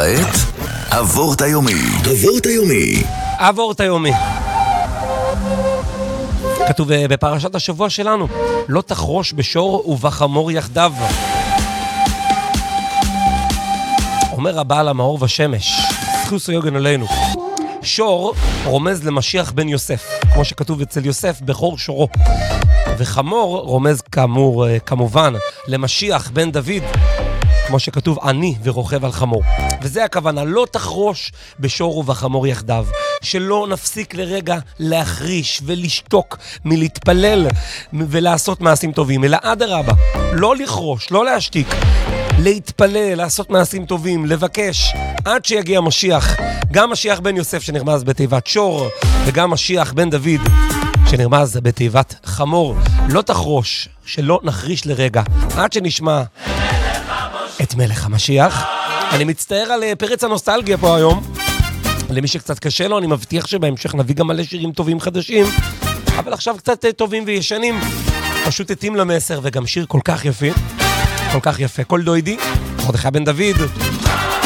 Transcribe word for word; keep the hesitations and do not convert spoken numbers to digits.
וכעת, אבורט היומי. אבורט היומי. אבורט היומי. כתוב בפרשת השבוע שלנו, לא תחרוש בשור ובחמור יחדיו. אומר הבעל המאור ושמש, סחוס ויוגן עלינו. שור רומז למשיח בן יוסף, כמו שכתוב אצל יוסף, בכור שורו. וחמור רומז כאמור, כמובן, למשיח בן דוד, כמו שכתוב אני ורוכב על חמור. וזה הכוונה, לא תחרוש בשור ובחמור יחדיו. שלא נפסיק לרגע להחריש ולשתוק מלהתפלל ולעשות מעשים טובים, אלא אדרבה, לא לחרוש, לא להשתיק, להתפלל, לעשות מעשים טובים, לבקש, עד שיגיע משיח, גם משיח בן יוסף שנרמז בתיבת שור, וגם משיח בן דוד שנרמז בתיבת חמור. לא תחרוש, שלא נחריש לרגע, עד שנשמע את מלך המשיח. אני מצטער על פרץ הנוסטלגיה פה היום, למי שקצת קשה לו, אני מבטיח שבהמשך נביא גם מלא שירים טובים חדשים, אבל עכשיו קצת טובים וישנים, פשוט התאים למסר, וגם שיר כל כך יפה, כל כך יפה. כל דוידי, מרדכי בן דוד.